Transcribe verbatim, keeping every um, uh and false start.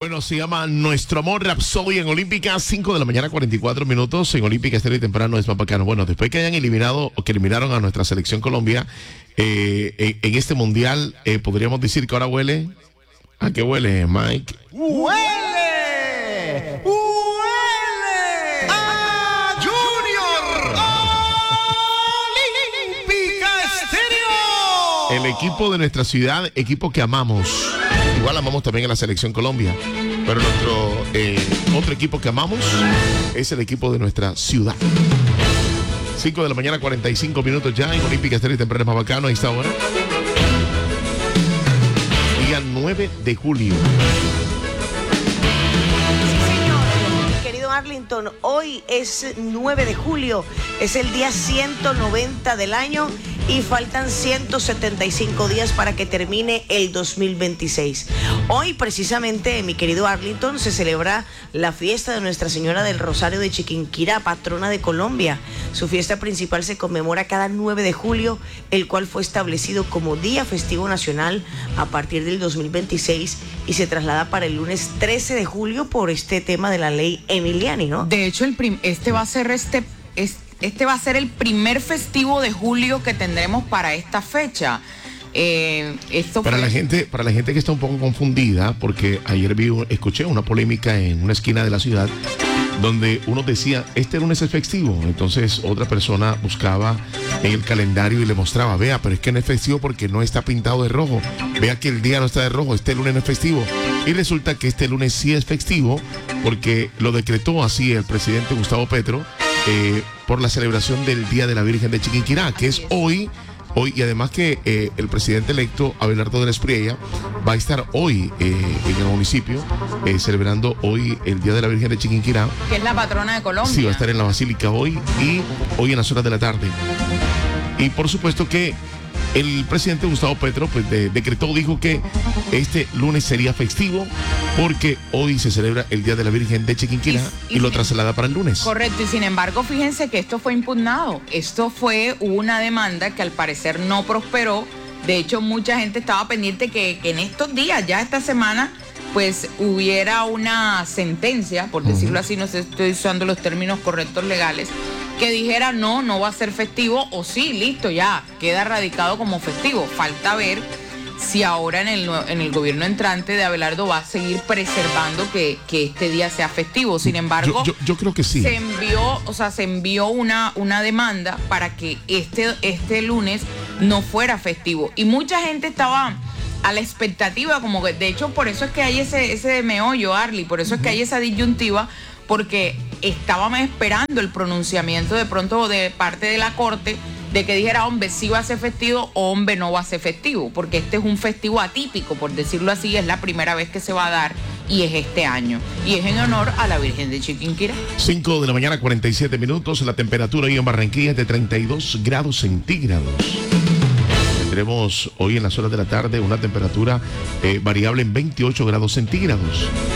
Bueno, se llama Nuestro Amor Rhapsody en Olímpica, cinco de la mañana, cuarenta y cuatro minutos. En Olímpica, estéreo y temprano es más bacano. Bueno, después que hayan eliminado o que eliminaron a nuestra selección Colombia eh, en, en este mundial, eh, podríamos decir que ahora huele. ¿A qué huele, Mike? ¡Huele! ¡Huele! ¡A Junior Olímpica Estéreo! El equipo de nuestra ciudad, equipo que amamos. Igual amamos también a la selección Colombia, pero nuestro eh, otro equipo que amamos es el equipo de nuestra ciudad. cinco de la mañana, cuarenta y cinco minutos ya en Olímpica Estéreo y temprano es más bacano a esta hora. Día nueve de julio. Sí, señor, mi querido Arlington, hoy es nueve de julio, es el día ciento noventa del año y faltan ciento setenta y cinco días para que termine el dos mil veintiséis. Hoy precisamente, mi querido Arlington, se celebra la fiesta de Nuestra Señora del Rosario de Chiquinquirá, patrona de Colombia. Su fiesta principal se conmemora cada nueve de julio, el cual fue establecido como día festivo nacional a partir del dos mil veintiséis y se traslada para el lunes trece de julio por este tema de la ley Emiliani, ¿no? De hecho, el prim- este va a ser este, este Este va a ser el primer festivo de julio que tendremos para esta fecha. Eh, esto para fue... la gente, para la gente que está un poco confundida, porque ayer vi, escuché una polémica en una esquina de la ciudad donde uno decía, este lunes es festivo. Entonces otra persona buscaba en el calendario y le mostraba, vea, pero es que no es festivo porque no está pintado de rojo. Vea que el día no está de rojo, este lunes no es festivo. Y resulta que este lunes sí es festivo porque lo decretó así el presidente Gustavo Petro. Eh, por la celebración del Día de la Virgen de Chiquinquirá, que es hoy, hoy y además que eh, el presidente electo Abelardo de la Espriella va a estar hoy eh, en el municipio eh, celebrando hoy el Día de la Virgen de Chiquinquirá, que es la patrona de Colombia. Sí, va a estar en la Basílica hoy y hoy en las horas de la tarde. Y por supuesto que el presidente Gustavo Petro pues de, decretó, dijo que este lunes sería festivo porque hoy se celebra el Día de la Virgen de Chiquinquirá y, y, y lo traslada para el lunes. Correcto, y sin embargo, fíjense que esto fue impugnado. Esto fue una demanda que al parecer no prosperó. De hecho, mucha gente estaba pendiente que, que en estos días, ya esta semana, pues hubiera una sentencia, por decirlo uh-huh. así, no sé si estoy usando los términos correctos legales, que dijera no, no va a ser festivo, o sí, listo, ya, queda radicado como festivo. Falta ver si ahora en el, en el gobierno entrante de Abelardo va a seguir preservando que, que este día sea festivo. Sin embargo, yo, yo, yo creo que sí. Se envió, o sea, se envió una, una demanda para que este, este lunes no fuera festivo. Y mucha gente estaba a la expectativa, como que, de hecho, por eso es que hay ese, ese meollo, Arly, por eso es que hay esa disyuntiva, porque estábamos esperando el pronunciamiento de pronto de parte de la Corte de que dijera, hombre, sí va a ser festivo o hombre, no va a ser festivo, porque este es un festivo atípico, por decirlo así, es la primera vez que se va a dar y es este año. Y es en honor a la Virgen de Chiquinquirá. cinco de la mañana, cuarenta y siete minutos, la temperatura hoy en Barranquilla es de treinta y dos grados centígrados. Tendremos hoy en las horas de la tarde una temperatura eh, variable en veintiocho grados centígrados.